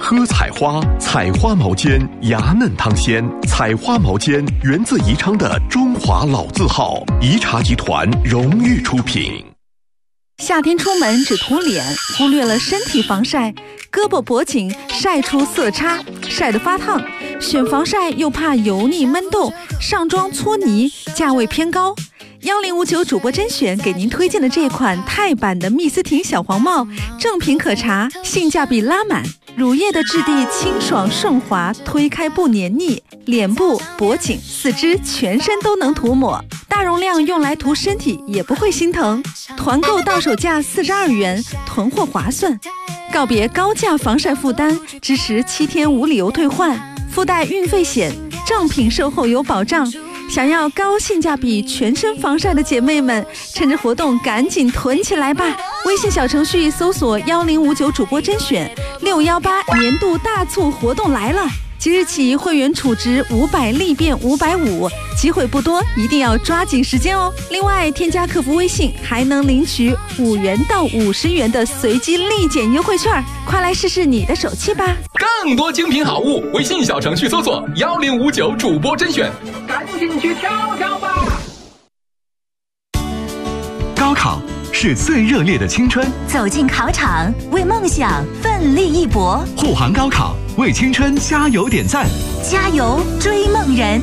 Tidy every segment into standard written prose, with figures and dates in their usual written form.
喝彩花，彩花毛尖，牙嫩汤鲜。彩花毛尖源自宜昌的中华老字号，宜茶集团荣誉出品。 夏天出门只涂脸，忽略了身体防晒，胳膊脖颈晒出色差，晒得发烫。选防晒又怕油腻闷痘，上妆搓泥，价位偏高。1059主播甄选给您推荐的这款钛版的蜜丝婷小黄帽，正品可查，性价比拉满。乳液的质地清爽顺滑，推开不黏腻，脸部、脖颈、四肢、全身都能涂抹，大容量用来涂身体也不会心疼。团购到手价42元，囤货划算。告别高价防晒负担，支持7天无理由退换，附带运费险，正品售后有保障。想要高性价比全身防晒的姐妹们，趁着活动赶紧囤起来吧！微信小程序搜索1059主播甄选，618年度大促活动来了！即日起会员储值500立变550，机会不多，一定要抓紧时间哦。另外，添加客服微信还能领取5元到50元的随机立减优惠券，快来试试你的手气吧！ 更多精品好物，微信小程序搜索1059主播甄选，赶紧去挑挑吧！ 高考是最热烈的青春， 走进考场，为梦想奋力一搏。 护航高考，为青春加油点赞， 加油追梦人！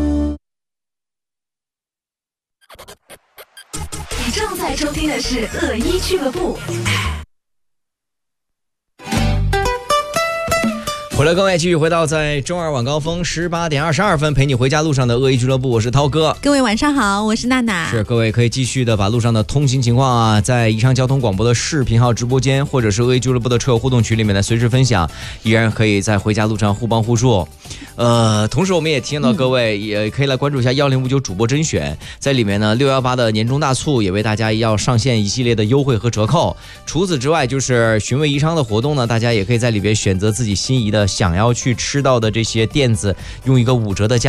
你正在收听的是恶一俱乐部。 回来，各位继续回到在周二晚高峰18点22分陪你回家路上的恶意俱乐部，我是涛哥。 各位晚上好，我是娜娜。 是，各位可以继续的把路上的通行情况啊，在宜昌交通广播的视频号直播间，或者是恶意俱乐部的车友互动群里面的随时分享，依然可以在回家路上互帮互助。同时我们也提醒到各位，也可以来关注一下1059主播甄选，在里面呢618的年终大促也为大家要上线一系列的优惠和折扣。除此之外，就是寻味宜昌的活动呢，大家也可以在里边选择自己心仪的想要去吃到的这些店子，用一个5折的价